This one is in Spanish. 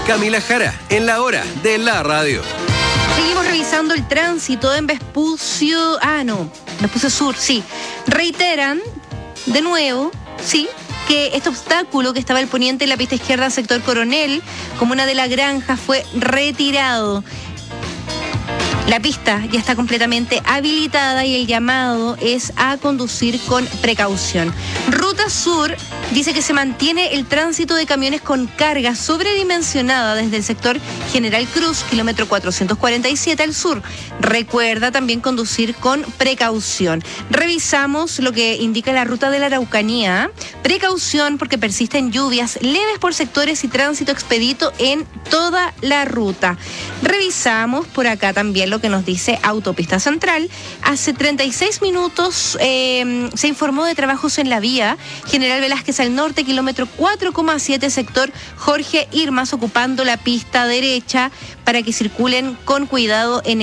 Camila Jara, en la hora de la radio. Seguimos revisando el tránsito en Vespucio. Vespucio Sur, sí. Reiteran, de nuevo, sí, que este obstáculo que estaba al poniente en la pista izquierda, sector Coronel, comuna de La Granja, fue retirado. La pista ya está completamente habilitada y el llamado es a conducir con precaución. Ruta Sur dice que se mantiene el tránsito de camiones con carga sobredimensionada desde el sector General Cruz, kilómetro 447 al sur. Recuerda también conducir con precaución. Revisamos lo que indica la ruta de la Araucanía. Precaución porque persisten lluvias leves por sectores y tránsito expedito en toda la ruta. Revisamos por acá también lo que nos dice Autopista Central. Hace 36 minutos se informó de trabajos en la vía General Velázquez al norte, kilómetro 4,7, sector Jorge Irmas, ocupando la pista derecha para que circulen con cuidado en